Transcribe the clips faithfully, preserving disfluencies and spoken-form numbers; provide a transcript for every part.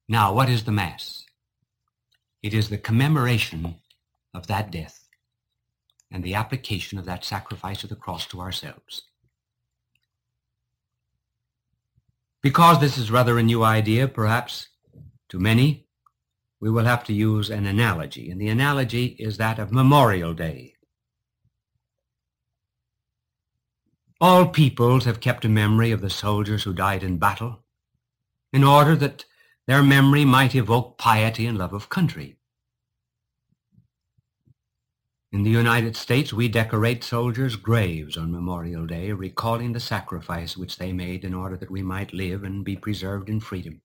Now, what is the Mass? It is the commemoration of that death and the application of that sacrifice of the cross to ourselves. Because this is rather a new idea, perhaps, to many, we will have to use an analogy, and the analogy is that of Memorial Day. All peoples have kept a memory of the soldiers who died in battle in order that their memory might evoke piety and love of country. In the United States, we decorate soldiers' graves on Memorial Day, recalling the sacrifice which they made in order that we might live and be preserved in freedom.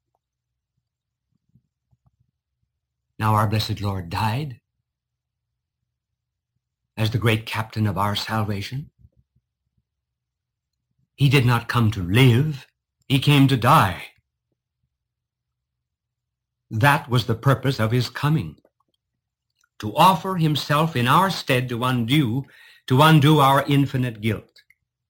Now our blessed Lord died as the great captain of our salvation. He did not come to live, he came to die. That was the purpose of his coming, to offer himself in our stead to undo, to undo our infinite guilt.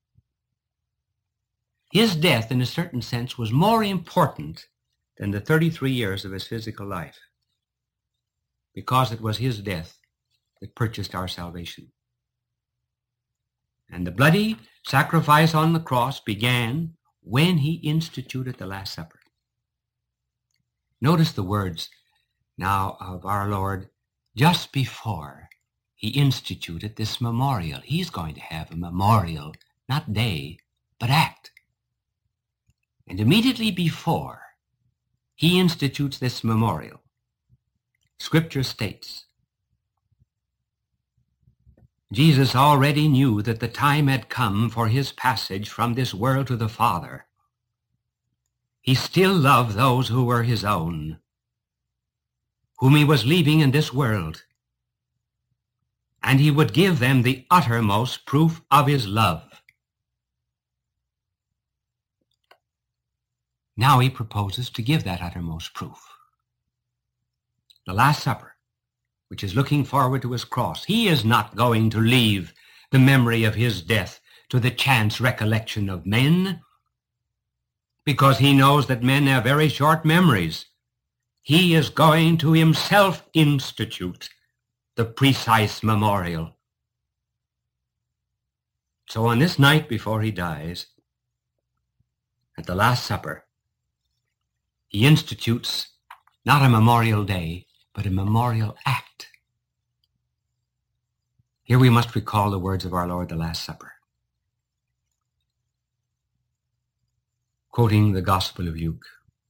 His death, in a certain sense, was more important than the thirty-three years of his physical life, because it was his death that purchased our salvation. And the bloody sacrifice on the cross began when he instituted the Last Supper. Notice the words now of our Lord just before he instituted this memorial. He's going to have a memorial, not day, but act. And immediately before he institutes this memorial, Scripture states, Jesus already knew that the time had come for his passage from this world to the Father. He still loved those who were his own, whom he was leaving in this world, and he would give them the uttermost proof of his love. Now he proposes to give that uttermost proof. The Last Supper, which is looking forward to his cross. He is not going to leave the memory of his death to the chance recollection of men, because he knows that men have very short memories. He is going to himself institute the precise memorial. So on this night before he dies, at the Last Supper, he institutes not a memorial day, but a memorial act. Here we must recall the words of our Lord, the Last Supper. Quoting the Gospel of Luke.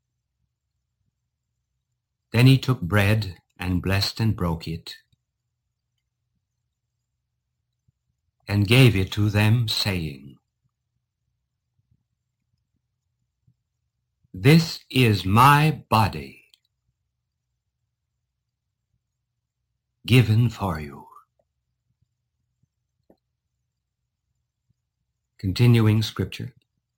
Then he took bread and blessed and broke it, and gave it to them, saying, This is my body, given for you. Continuing Scripture.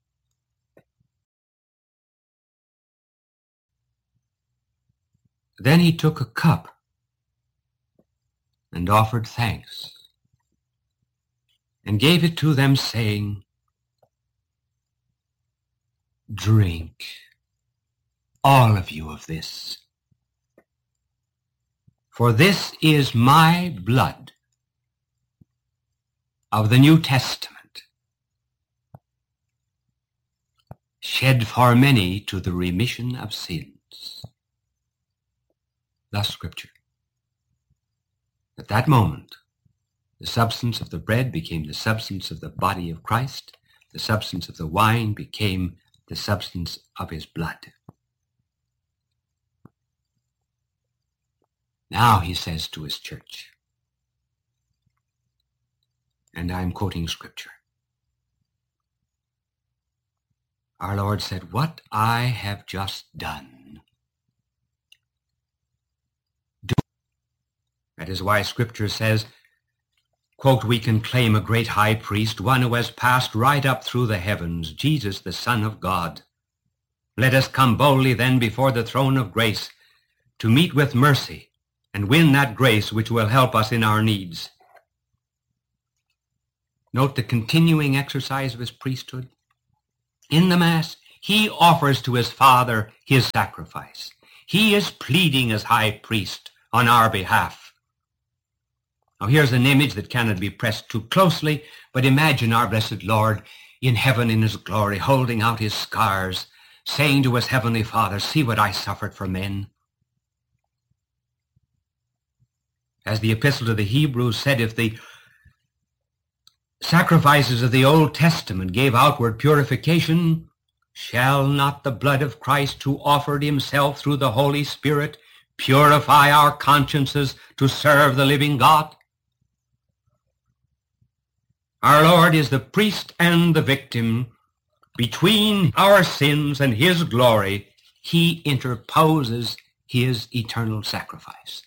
Then he took a cup and offered thanks and gave it to them, saying, Drink, all of you, of this, for this is my blood of the New Testament, shed for many to the remission of sins. Thus Scripture. At that moment, the substance of the bread became the substance of the body of Christ. The substance of the wine became the substance of his blood. Now he says to his church, and I'm quoting Scripture, our Lord said, what I have just done, do. That is why Scripture says, quote, we can claim a great high priest, one who has passed right up through the heavens, Jesus, the Son of God. Let us come boldly then before the throne of grace to meet with mercy and win that grace which will help us in our needs. Note the continuing exercise of his priesthood. In the Mass, he offers to his Father his sacrifice. He is pleading as high priest on our behalf. Now here's an image that cannot be pressed too closely, but imagine our blessed Lord in heaven in his glory, holding out his scars, saying to his heavenly Father, see what I suffered for men. As the epistle to the Hebrews said, if the sacrifices of the Old Testament gave outward purification, shall not the blood of Christ, who offered himself through the Holy Spirit, purify our consciences to serve the living God? Our Lord is the priest and the victim. Between our sins and his glory, he interposes his eternal sacrifice.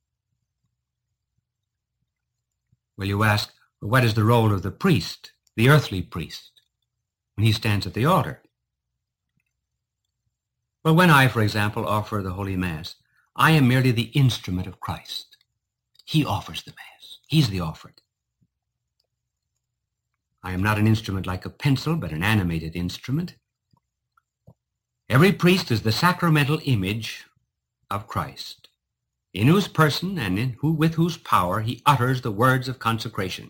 Well, you ask, well, what is the role of the priest, the earthly priest, when he stands at the altar? Well, when I, for example, offer the Holy Mass, I am merely the instrument of Christ. He offers the Mass. He's the offered. I am not an instrument like a pencil, but an animated instrument. Every priest is the sacramental image of Christ, in whose person and in who, with whose power he utters the words of consecration.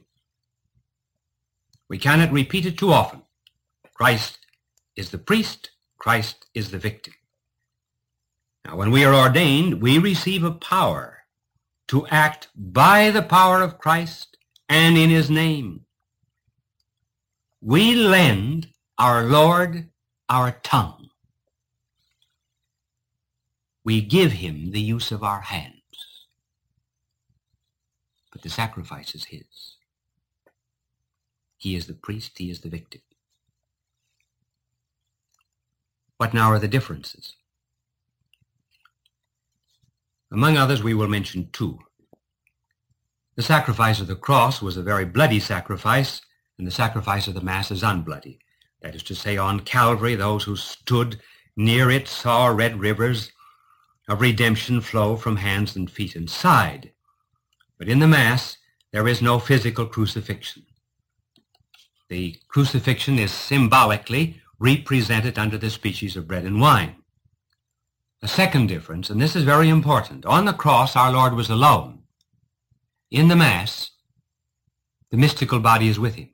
We cannot repeat it too often. Christ is the priest, Christ is the victim. Now, when we are ordained, we receive a power to act by the power of Christ and in his name. We lend our Lord our tongue. We give him the use of our hands. But the sacrifice is his. He is the priest, he is the victim. What now are the differences? Among others, we will mention two. The sacrifice of the cross was a very bloody sacrifice, and the sacrifice of the Mass is unbloody. That is to say, on Calvary, those who stood near it saw red rivers of redemption flow from hands and feet and side. But in the Mass, there is no physical crucifixion. The crucifixion is symbolically represented under the species of bread and wine. A second difference, and this is very important, on the cross our Lord was alone. In the Mass, the mystical body is with him.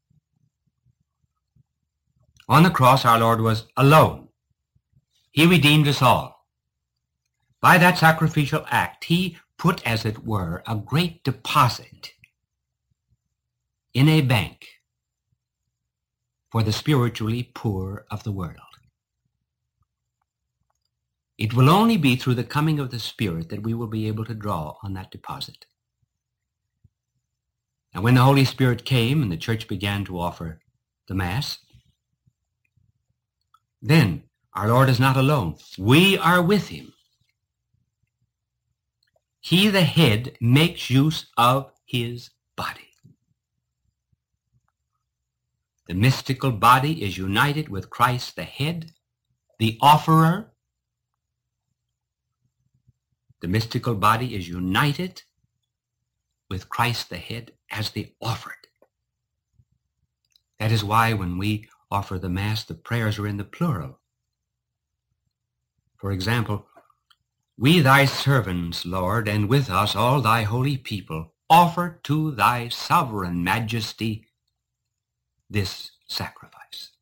On the cross our Lord was alone. He redeemed us all. By that sacrificial act, he put, as it were, a great deposit in a bank for the spiritually poor of the world. It will only be through the coming of the Spirit that we will be able to draw on that deposit. And when the Holy Spirit came and the church began to offer the Mass, then our Lord is not alone. We are with him. He, the head, makes use of his body. The mystical body is united with Christ, the head, the offerer. The mystical body is united with Christ, the head, as the offered. That is why when we offer the Mass, the prayers are in the plural. For example, we thy servants, Lord, and with us all thy holy people, offer to thy sovereign majesty this sacrifice.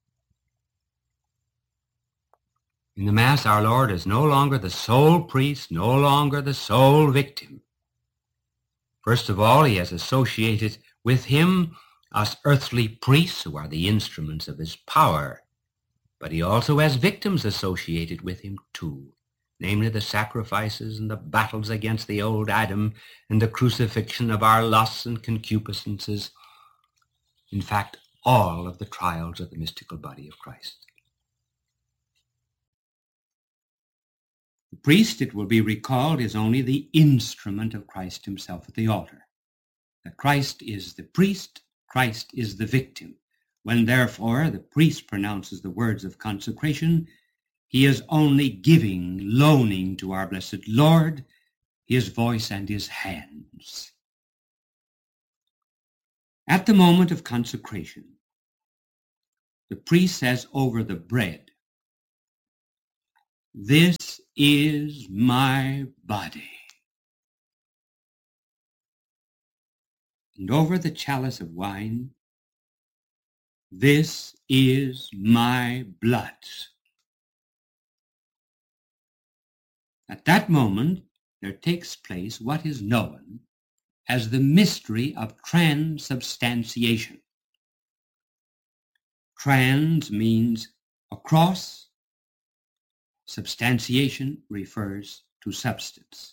In the Mass, our Lord is no longer the sole priest, no longer the sole victim. First of all, he has associated with him us earthly priests who are the instruments of his power, but he also has victims associated with him too, namely the sacrifices and the battles against the old Adam and the crucifixion of our lusts and concupiscences. In fact, all of the trials of the mystical body of Christ. The priest, it will be recalled, is only the instrument of Christ himself at the altar. That Christ is the priest, Christ is the victim. When therefore the priest pronounces the words of consecration, he is only giving, loaning to our blessed Lord his voice and his hands. At the moment of consecration, the priest says over the bread, "This is my body. And over the chalice of wine, this is my blood. At that moment, there takes place what is known as the mystery of transubstantiation. Trans means across. Substantiation refers to substance.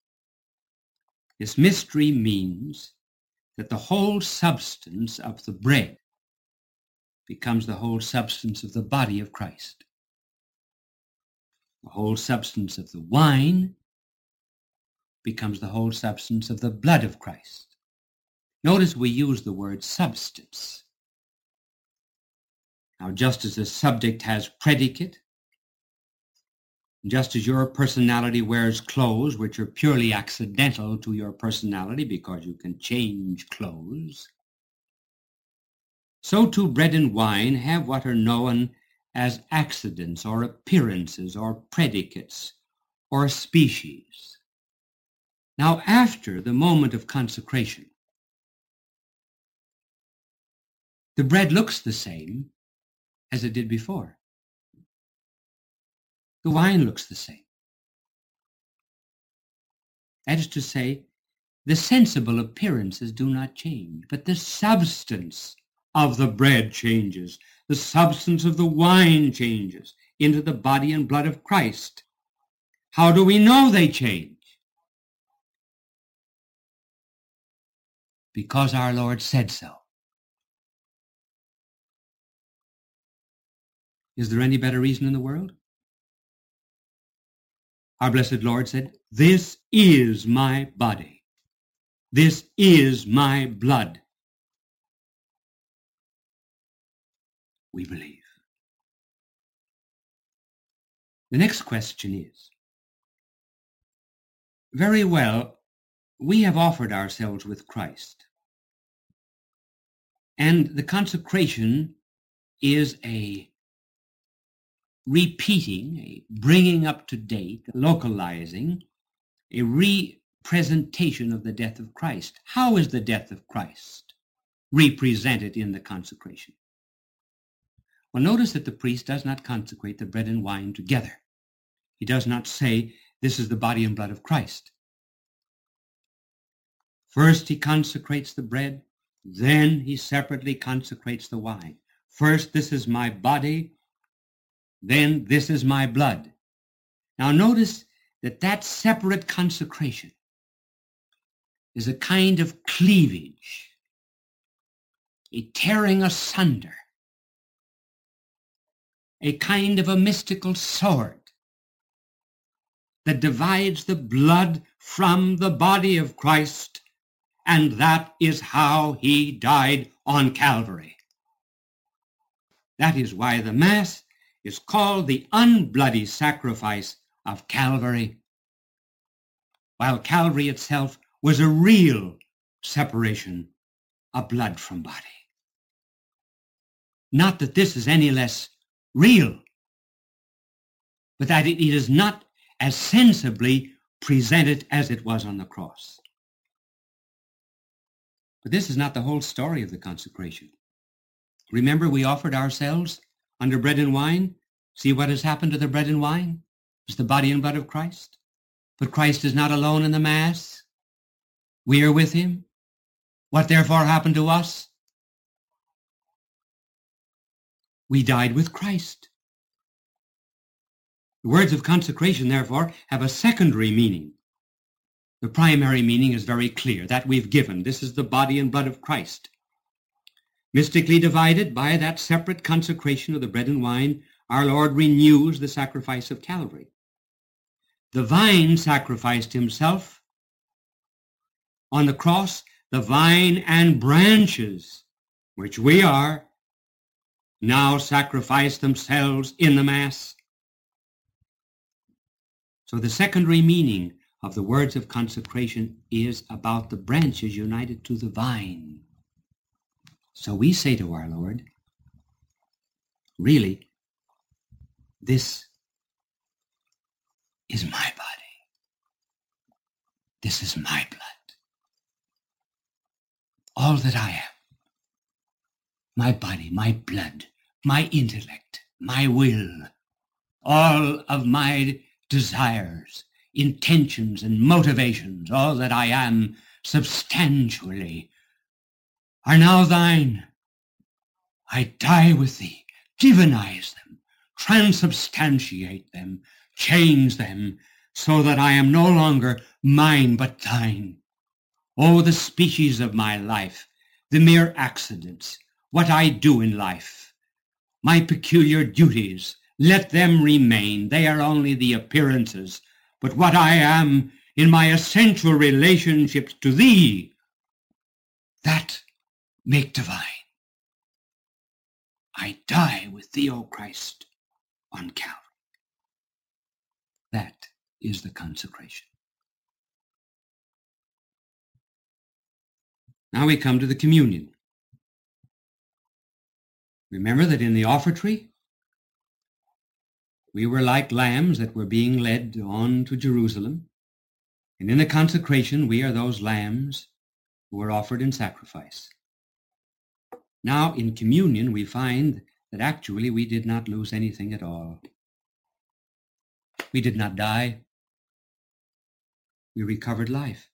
This mystery means that the whole substance of the bread becomes the whole substance of the body of Christ. The whole substance of the wine becomes the whole substance of the blood of Christ. Notice we use the word substance. Now, just as the subject has predicate, just as your personality wears clothes which are purely accidental to your personality because you can change clothes, so too bread and wine have what are known as accidents or appearances or predicates or species. Now, after the moment of consecration, the bread looks the same as it did before. The wine looks the same. That is to say, the sensible appearances do not change, but the substance of the bread changes. The substance of the wine changes into the body and blood of Christ. How do we know they change? Because our Lord said so. Is there any better reason in the world? Our blessed Lord said, "This is my body. This is my blood." We believe. The next question is, very well, we have offered ourselves with Christ, and the consecration is a repeating, a bringing up to date, localizing, a representation of the death of Christ. How is the death of Christ represented in the consecration? Well, notice that the priest does not consecrate the bread and wine together. He does not say, "This is the body and blood of Christ." First he consecrates the bread, then he separately consecrates the wine. First, "This is my body," then, "This is my blood." Now notice that that separate consecration is a kind of cleavage, a tearing asunder, a kind of a mystical sword that divides the blood from the body of Christ, and that is how he died on Calvary. That is why the Mass is called the unbloody sacrifice of Calvary, while Calvary itself was a real separation of blood from body. Not that this is any less real, but that it is not as sensibly presented as it was on the cross. But this is not the whole story of the consecration. Remember, we offered ourselves under bread and wine. See what has happened to the bread and wine? It's the body and blood of Christ. But Christ is not alone in the Mass. We are with him. What therefore happened to us? We died with Christ. The words of consecration, therefore, have a secondary meaning. The primary meaning is very clear, that we've given. This is the body and blood of Christ. Mystically divided by that separate consecration of the bread and wine, our Lord renews the sacrifice of Calvary. The vine sacrificed himself on the cross. The vine and branches, which we are, now sacrifice themselves in the Mass. So the secondary meaning of the words of consecration is about the branches united to the vine. So we say to our Lord, really, this is my body. This is my blood. All that I am, my body, my blood, my intellect, my will, all of my desires, intentions, and motivations, all that I am substantially, are now thine. I die with thee, divinize them, transubstantiate them, change them, so that I am no longer mine but thine. Oh, the species of my life, the mere accidents, what I do in life, my peculiar duties, let them remain. They are only the appearances. But what I am in my essential relationships to thee, that make divine. I die with thee, O Christ, on Calvary. That is the consecration. Now we come to the communion. Remember that in the offertory, we were like lambs that were being led on to Jerusalem. And in the consecration, we are those lambs who were offered in sacrifice. Now, in communion, we find that actually we did not lose anything at all. We did not die. We recovered life.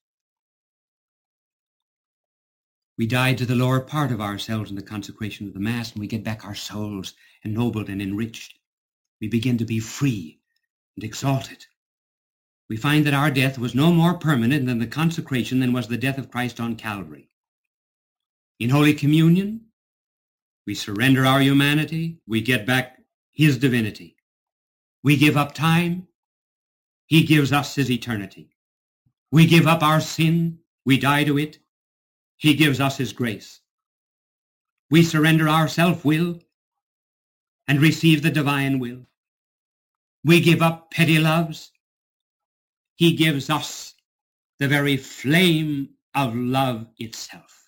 We died to the lower part of ourselves in the consecration of the Mass, and we get back our souls ennobled and enriched. We begin to be free and exalted. We find that our death was no more permanent than the consecration than was the death of Christ on Calvary. In Holy Communion, we surrender our humanity. We get back his divinity. We give up time. He gives us his eternity. We give up our sin. We die to it. He gives us his grace. We surrender our self-will and receive the divine will. We give up petty loves. He gives us the very flame of love itself.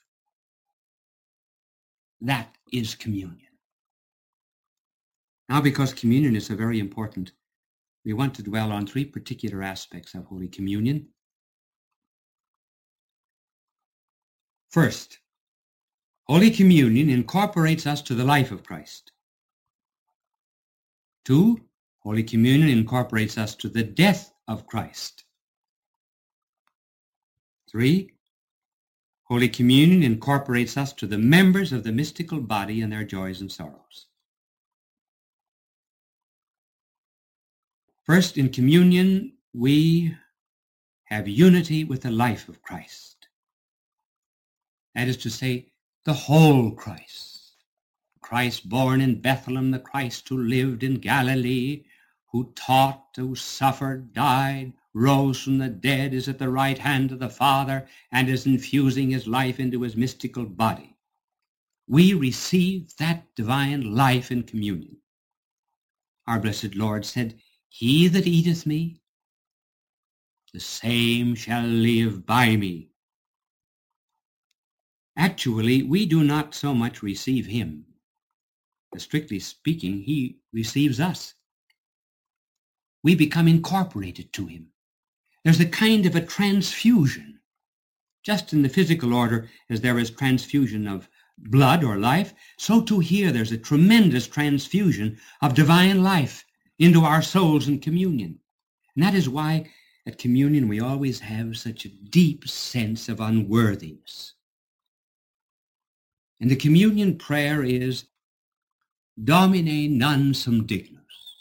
That is communion. Now, because communion is so very important, we want to dwell on three particular aspects of Holy Communion. First, Holy Communion incorporates us to the life of Christ. Two, Holy Communion incorporates us to the death of Christ. Three, Holy Communion incorporates us to the members of the mystical body and their joys and sorrows. First, in communion, we have unity with the life of Christ. That is to say, the whole Christ. Christ born in Bethlehem, the Christ who lived in Galilee, who taught, who suffered, died, rose from the dead, is at the right hand of the Father, and is infusing his life into his mystical body. We receive that divine life in communion. Our blessed Lord said, "He that eateth me, the same shall live by me." Actually, we do not so much receive him. Strictly speaking, he receives us. We become incorporated to him. There's a kind of a transfusion. Just in the physical order as there is transfusion of blood or life, so too here there's a tremendous transfusion of divine life into our souls in communion. And that is why at communion we always have such a deep sense of unworthiness. And the communion prayer is, Domine non sum dignus.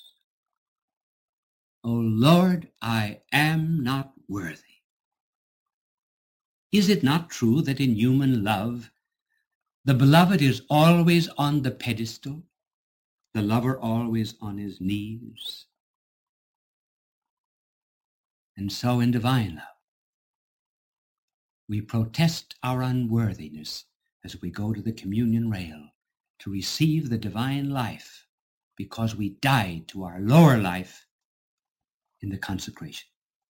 O Lord, I am not worthy. Is it not true that in human love, the beloved is always on the pedestal, the lover always on his knees? And so in divine love, we protest our unworthiness as we go to the communion rail to receive the divine life, because we died to our lower life in the consecration.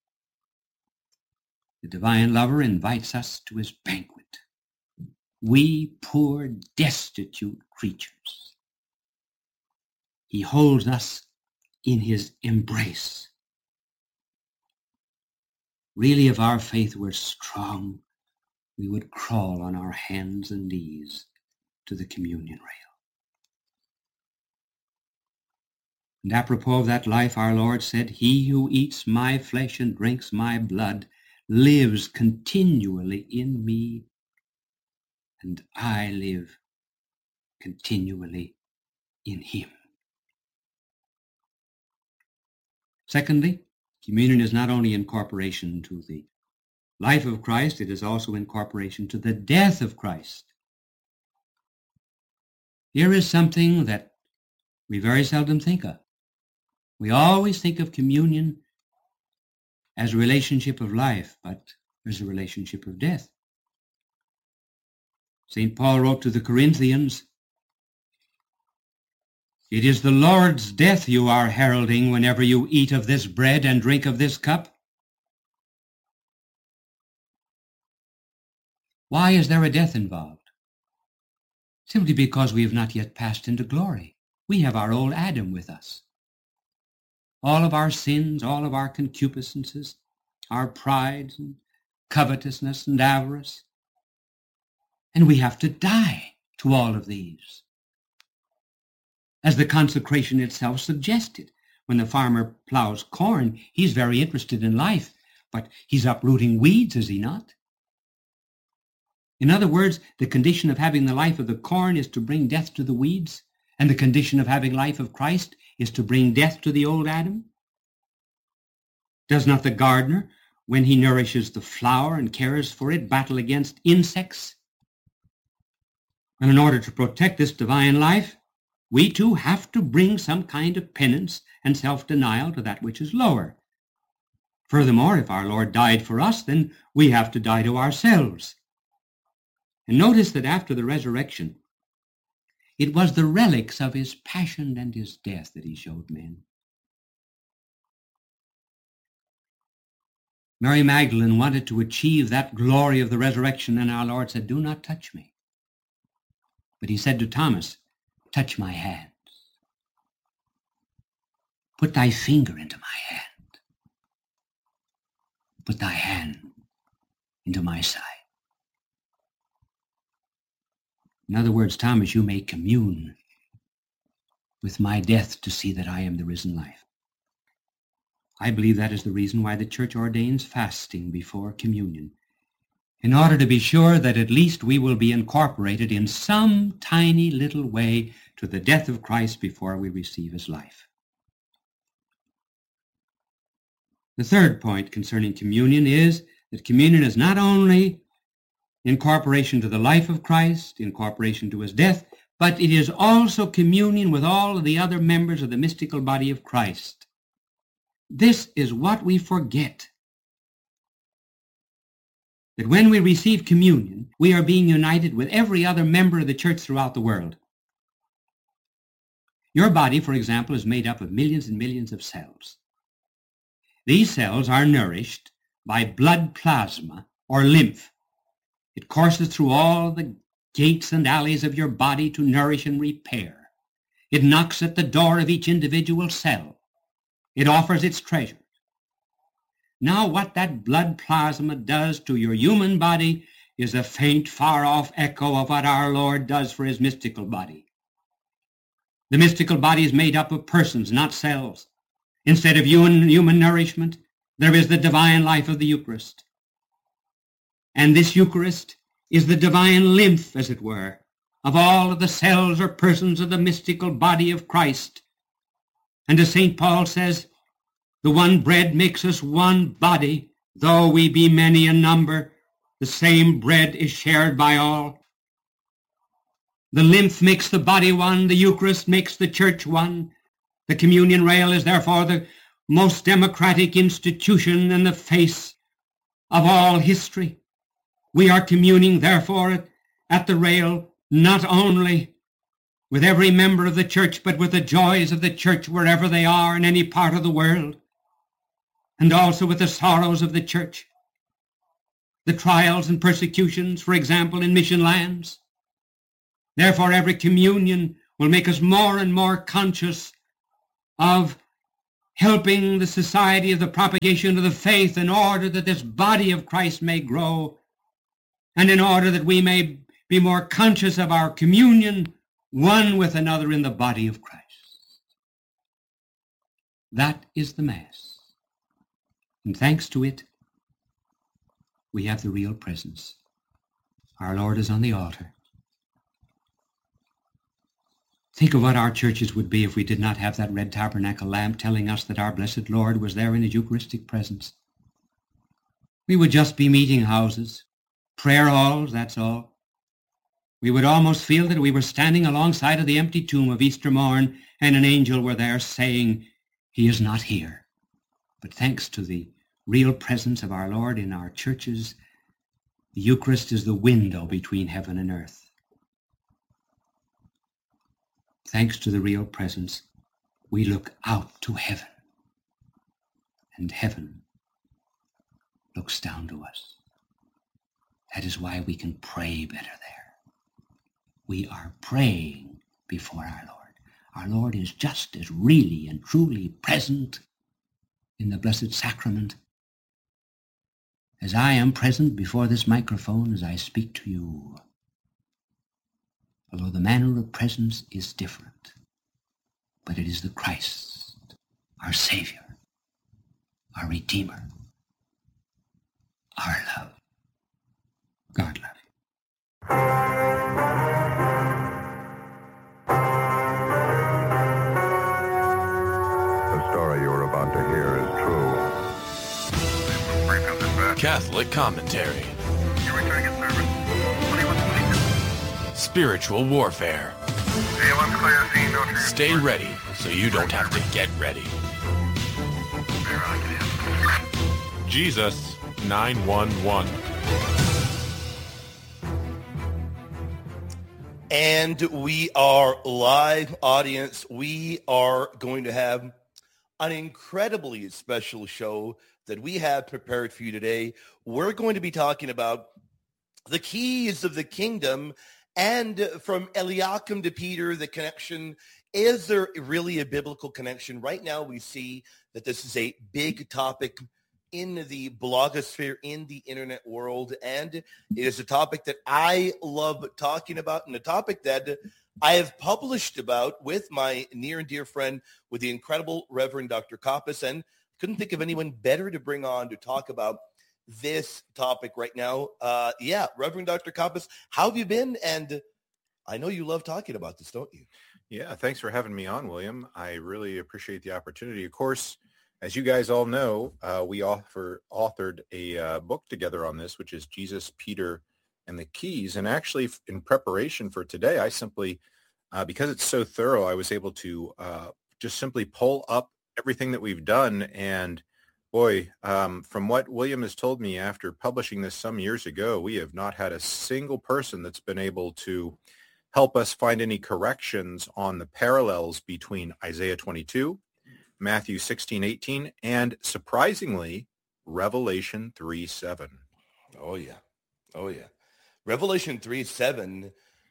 The divine lover invites us to his banquet. We poor, destitute creatures. He holds us in his embrace. Really, if our faith were strong, we would crawl on our hands and knees to the communion rail. And apropos of that life, our Lord said, "He who eats my flesh and drinks my blood lives continually in me, and I live continually in him." Secondly, communion is not only incorporation to the life of Christ, it is also incorporation to the death of Christ. Here is something that we very seldom think of. We always think of communion as a relationship of life, but as a relationship of death. Saint Paul wrote to the Corinthians, "It is the Lord's death you are heralding whenever you eat of this bread and drink of this cup." Why is there a death involved? Simply because we have not yet passed into glory. We have our old Adam with us. All of our sins, all of our concupiscences, our prides and covetousness and avarice. And we have to die to all of these. As the consecration itself suggested, when the farmer plows corn, he's very interested in life, but he's uprooting weeds, is he not? In other words, the condition of having the life of the corn is to bring death to the weeds, and the condition of having life of Christ is to bring death to the old Adam. Does not the gardener, when he nourishes the flower and cares for it, battle against insects? And in order to protect this divine life, we too have to bring some kind of penance and self-denial to that which is lower. Furthermore, if our Lord died for us, then we have to die to ourselves. And notice that after the resurrection, it was the relics of his passion and his death that he showed men. Mary Magdalene wanted to achieve that glory of the resurrection, and our Lord said, "Do not touch me." But he said to Thomas, "Touch my hands. Put thy finger into my hand. Put thy hand into my side." In other words, Thomas, you may commune with my death to see that I am the risen life. I believe that is the reason why the Church ordains fasting before communion, in order to be sure that at least we will be incorporated in some tiny little way to the death of Christ before we receive his life. The third point concerning communion is that communion is not only incorporation to the life of Christ, incorporation to his death, but it is also communion with all of the other members of the mystical body of Christ. This is what we forget. That when we receive communion, we are being united with every other member of the church throughout the world. Your body, for example, is made up of millions and millions of cells. These cells are nourished by blood plasma or lymph. It courses through all the gates and alleys of your body to nourish and repair. It knocks at the door of each individual cell. It offers its treasure. Now what that blood plasma does to your human body is a faint, far-off echo of what our Lord does for his mystical body. The mystical body is made up of persons, not cells. Instead of human, human nourishment, there is the divine life of the Eucharist. And this Eucharist is the divine lymph, as it were, of all of the cells or persons of the mystical body of Christ. And as Saint Paul says, the one bread makes us one body, though we be many in number, the same bread is shared by all. The lymph makes the body one, the Eucharist makes the church one. The communion rail is therefore the most democratic institution in the face of all history. We are communing, therefore, at the rail, not only with every member of the church, but with the joys of the church wherever they are in any part of the world, and also with the sorrows of the church, the trials and persecutions, for example, in mission lands. Therefore, every communion will make us more and more conscious of helping the society of the propagation of the faith in order that this body of Christ may grow, and in order that we may be more conscious of our communion one with another in the body of Christ. That is the Mass. And thanks to it, we have the real presence. Our Lord is on the altar. Think of what our churches would be if we did not have that red tabernacle lamp telling us that our blessed Lord was there in his Eucharistic presence. We would just be meeting houses, prayer halls, that's all. We would almost feel that we were standing alongside of the empty tomb of Easter morn, and an angel were there saying, he is not here. But thanks to the real presence of our Lord in our churches, the Eucharist is the window between heaven and earth. Thanks to the real presence, we look out to heaven, and heaven looks down to us. That is why we can pray better there. We are praying before our Lord. Our Lord is just as really and truly present in the Blessed Sacrament as I am present before this microphone as I speak to you. Although the manner of presence is different, but it is the Christ, our Savior, our Redeemer, our love. God love you. The story you are about to hear is true. Catholic commentary. Spiritual warfare. Stay ready so you don't have to get ready. Jesus nine one one. And we are live, audience. We are going to have an incredibly special show that we have prepared for you today. We're going to be talking about the keys of the kingdom, and from Eliakim to Peter, the connection. Is there really a biblical connection? Right now we see that this is a big topic in the blogosphere, in the internet world, and it is a topic that I love talking about, and a topic that I have published about with my near and dear friend, with the incredible Reverend Doctor Kappas, and couldn't think of anyone better to bring on to talk about this topic right now. Uh, yeah, Reverend Doctor Kappas, how have you been? And I know you love talking about this, don't you? Yeah, thanks for having me on, William. I really appreciate the opportunity. Of course, as you guys all know, uh, we offer, authored a uh, book together on this, which is Jesus, Peter, and the Keys. And actually, in preparation for today, I simply, uh, because it's so thorough, I was able to uh, just simply pull up everything that we've done. And boy, um, from what William has told me after publishing this some years ago, we have not had a single person that's been able to help us find any corrections on the parallels between Isaiah twenty-two, Matthew sixteen eighteen, and surprisingly, Revelation three seven. Oh, yeah. Oh, yeah. Revelation three seven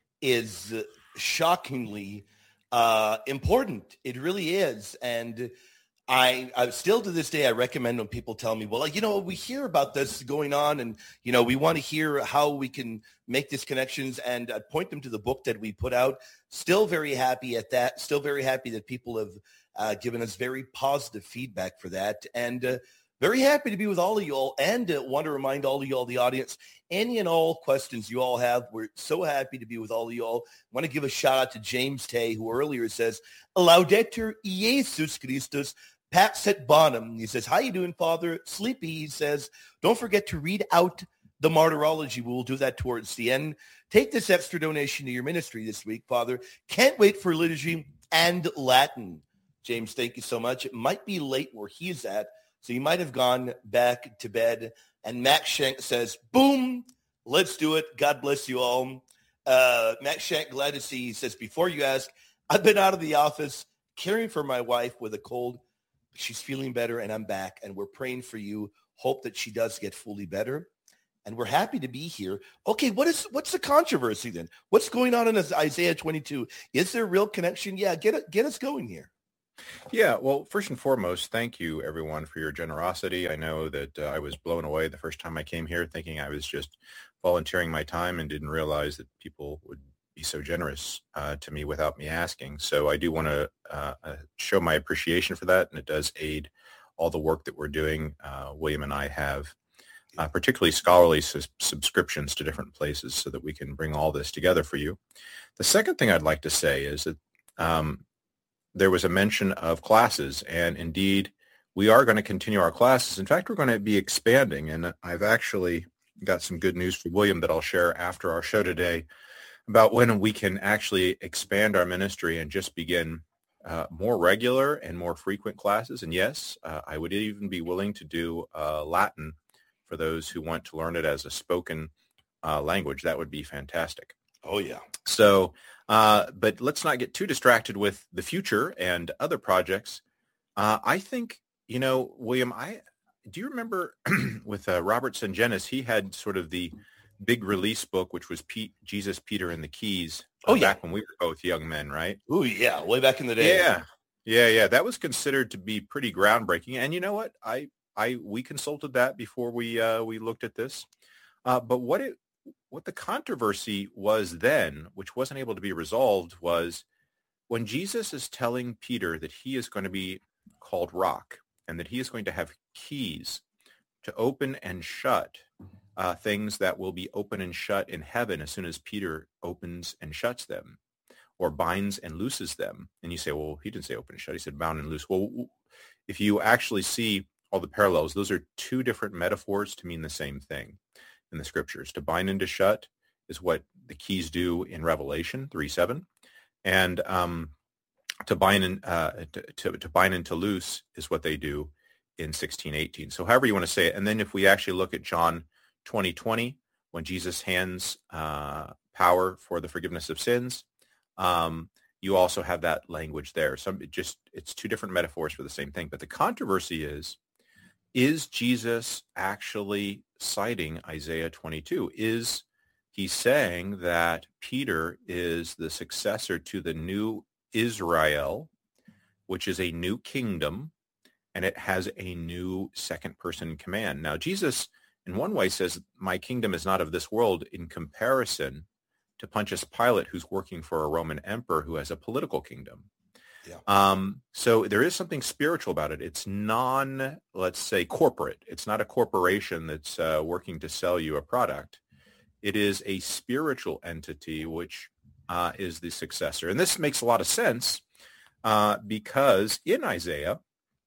is shockingly uh, important. It really is. And I, I still to this day, I recommend when people tell me, well, you know, we hear about this going on and, you know, we want to hear how we can make these connections, and I point them to the book that we put out. Still very happy at that. Still very happy that people have uh, given us very positive feedback for that. And uh, very happy to be with all of you all, and uh, want to remind all of you all, the audience, any and all questions you all have. We're so happy to be with all of you all. I want to give a shout out to James Tay, who earlier says, Laudetur Jesus Christus, Pax et bonum. He says, how you doing, Father? Sleepy. He says, don't forget to read out the martyrology. We will do that towards the end. Take this extra donation to your ministry this week, Father. Can't wait for liturgy and Latin. James, thank you so much. It might be late where he's at, so you might have gone back to bed. And Max Shank says, boom, let's do it. God bless you all. Uh, Max Shank, glad to see you. He says, before you ask, I've been out of the office caring for my wife with a cold. She's feeling better, and I'm back, and we're praying for you. Hope that she does get fully better, and we're happy to be here. Okay, what is what's the controversy then? What's going on in Isaiah twenty-two? Is there a real connection? Yeah, get it, get us going here. Yeah, well, first and foremost, thank you, everyone, for your generosity. I know that uh, I was blown away the first time I came here thinking I was just volunteering my time and didn't realize that people would be so generous uh, to me without me asking. So I do want to uh, uh, show my appreciation for that, and it does aid all the work that we're doing. Uh, William and I have uh, particularly scholarly sus- subscriptions to different places so that we can bring all this together for you. The second thing I'd like to say is that um, there was a mention of classes, and indeed, we are going to continue our classes. In fact, we're going to be expanding, and I've actually got some good news for William that I'll share after our show today about when we can actually expand our ministry and just begin uh, more regular and more frequent classes. And yes, uh, I would even be willing to do uh, Latin for those who want to learn it as a spoken uh, language. That would be fantastic. Oh, yeah. So, uh, but let's not get too distracted with the future and other projects. Uh, I think, you know, William, I do you remember with uh, Robert Sungenis, he had sort of the big release book, which was Pete, Jesus, Peter, and the Keys. Uh, Oh, yeah. Back when we were both young men, right? Oh, yeah. Way back in the day. Yeah. Yeah, yeah. That was considered to be pretty groundbreaking. And you know what? I, I, we consulted that before we, uh, we looked at this. Uh, but what it, what the controversy was then, which wasn't able to be resolved, was when Jesus is telling Peter that he is going to be called Rock and that he is going to have keys to open and shut uh, things that will be open and shut in heaven as soon as Peter opens and shuts them, or binds and looses them. And you say, well, he didn't say open and shut. He said bound and loose. Well, if you actually see all the parallels, those are two different metaphors to mean the same thing in the scriptures. To bind and to shut is what the keys do in Revelation three seven. And um, to bind and uh, to, to, to bind and to loose is what they do in sixteen eighteen. So however you want to say it. And then if we actually look at John twenty twenty, when Jesus hands uh, power for the forgiveness of sins, um, you also have that language there. So it just it's two different metaphors for the same thing. But the controversy is, is Jesus actually citing Isaiah twenty-two? Is he saying that Peter is the successor to the new Israel, which is a new kingdom, and it has a new second-person command? Now, Jesus, in one way, says, my kingdom is not of this world in comparison to Pontius Pilate, who's working for a Roman emperor who has a political kingdom. Yeah. Um, so there is something spiritual about it. It's non, let's say, corporate. It's not a corporation that's uh, working to sell you a product. It is a spiritual entity, which uh, is the successor. And this makes a lot of sense uh, because in Isaiah,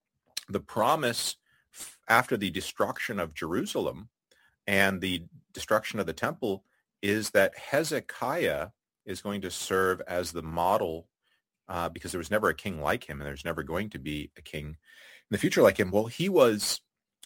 the promise f- after the destruction of Jerusalem and the destruction of the temple is that Hezekiah is going to serve as the model uh, because there was never a king like him, and there's never going to be a king in the future like him. Well, he was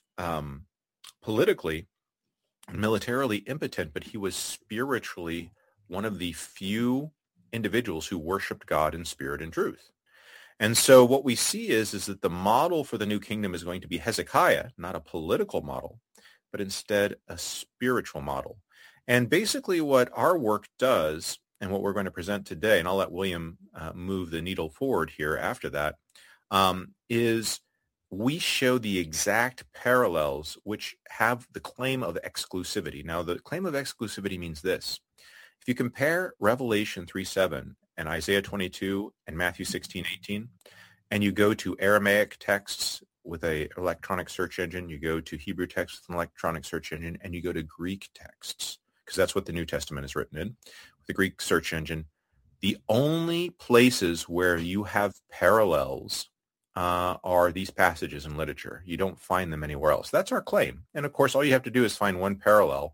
um, politically and militarily impotent, but he was spiritually one of the few individuals who worshiped God in spirit and truth. And so what we see is, is that the model for the new kingdom is going to be Hezekiah, not a political model, but instead a spiritual model. And basically what our work does, and what we're going to present today, and I'll let William uh, move the needle forward here after that, um, is we show the exact parallels which have the claim of exclusivity. Now, the claim of exclusivity means this. If you compare Revelation three seven and Isaiah twenty-two and Matthew sixteen eighteen, and you go to Aramaic texts with an electronic search engine, you go to Hebrew texts with an electronic search engine, and you go to Greek texts, because that's what the New Testament is written in, with the Greek search engine, the only places where you have parallels uh, are these passages in literature. You don't find them anywhere else. That's our claim. And of course, all you have to do is find one parallel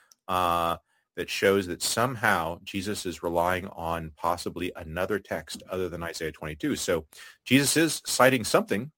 uh, that shows that somehow Jesus is relying on possibly another text other than Isaiah twenty-two. So Jesus is citing something,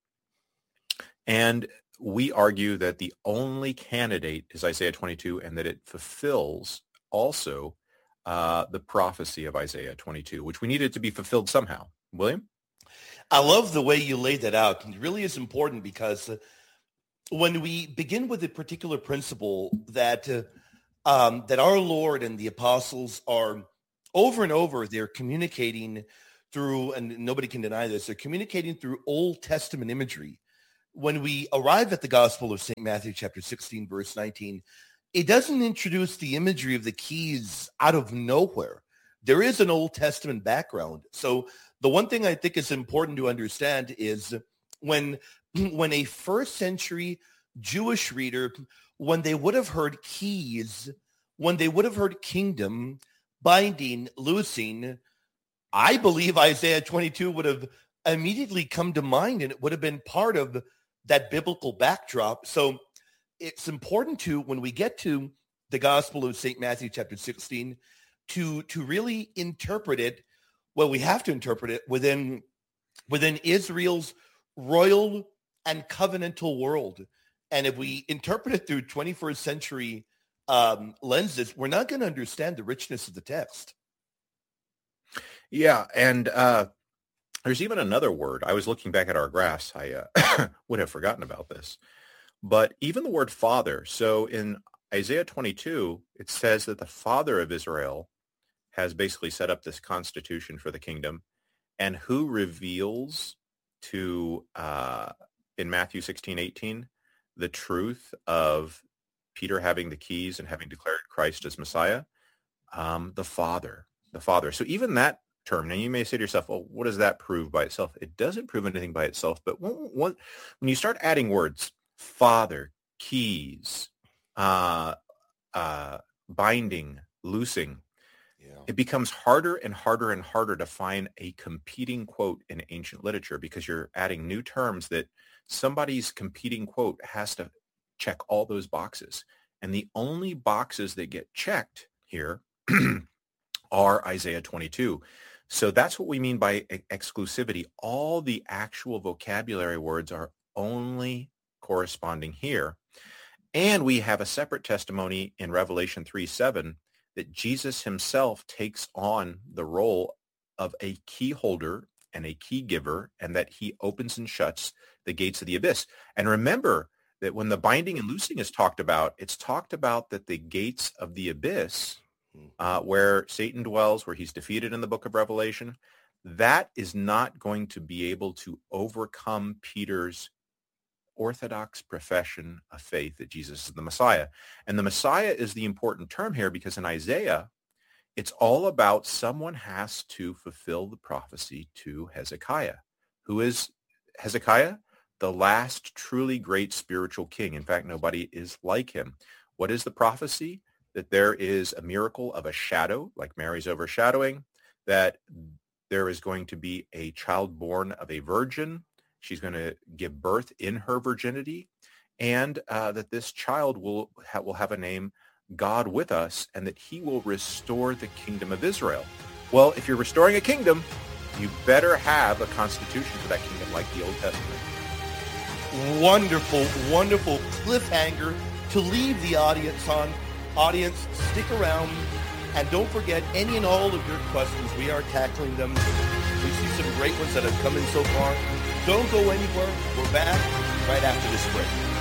and we argue that the only candidate is Isaiah twenty-two, and that it fulfills also uh, the prophecy of Isaiah twenty-two, which we needed to be fulfilled somehow. William? I love the way you laid that out. It really is important because when we begin with a particular principle that uh, um, that our Lord and the apostles are over and over, they're communicating through, and nobody can deny this, they're communicating through Old Testament imagery. When we arrive at the Gospel of Saint Matthew, chapter sixteen, verse nineteen, it doesn't introduce the imagery of the keys out of nowhere. There is an Old Testament background. So the one thing I think is important to understand is when, when a first century Jewish reader, when they would have heard keys, when they would have heard kingdom, binding, loosing, I believe Isaiah twenty-two would have immediately come to mind, and it would have been part of that biblical backdrop. So it's important to, when we get to the Gospel of Saint Matthew, chapter sixteen, to, to really interpret it, well, we have to interpret it within, within Israel's royal and covenantal world. And if we interpret it through twenty-first century um, lenses, we're not going to understand the richness of the text. Yeah, and uh, there's even another word. I was looking back at our graphs. I uh, would have forgotten about this. But even the word father. So in Isaiah twenty-two, it says that the father of Israel has basically set up this constitution for the kingdom. And who reveals to, uh, in Matthew sixteen eighteen, the truth of Peter having the keys and having declared Christ as Messiah? Um, the Father, the Father. So even that term, now you may say to yourself, well, what does that prove by itself? It doesn't prove anything by itself, but when, when, when you start adding words, Father, keys, uh, uh, binding, loosing, yeah. It becomes harder and harder and harder to find a competing quote in ancient literature because you're adding new terms that somebody's competing quote has to check all those boxes. And the only boxes that get checked here are Isaiah twenty-two. So that's what we mean by exclusivity. All the actual vocabulary words are only corresponding here. And we have a separate testimony in Revelation three seven that Jesus himself takes on the role of a key holder and a key giver, and that he opens and shuts the gates of the abyss. And remember that when the binding and loosing is talked about, it's talked about that the gates of the abyss, uh, where Satan dwells, where he's defeated in the book of Revelation, that is not going to be able to overcome Peter's orthodox profession of faith that Jesus is the Messiah. And the Messiah is the important term here because in Isaiah, it's all about someone has to fulfill the prophecy to Hezekiah. Who is Hezekiah? The last truly great spiritual king. In fact, nobody is like him. What is the prophecy? That there is a miracle of a shadow, like Mary's overshadowing, that there is going to be a child born of a virgin. She's going to give birth in her virginity, and uh, that this child will ha- will have a name, God with us, and that he will restore the kingdom of Israel. Well, if you're restoring a kingdom, you better have a constitution for that kingdom like the Old Testament. Wonderful, wonderful cliffhanger to leave the audience on. Audience, stick around, and don't forget any and all of your questions. We are tackling them. We see some great ones that have come in so far. Don't go anywhere. We're back right after this break.